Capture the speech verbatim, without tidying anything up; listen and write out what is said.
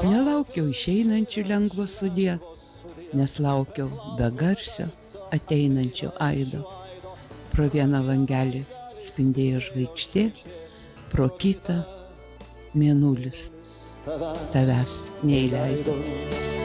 Nelaukiau išeinančių lengvo sudie, nes laukiau begarsio ateinančio aido. Pro vieną langelį spindėjo žvaigždė, pro kitą mėnulis. Tavęs neįleido.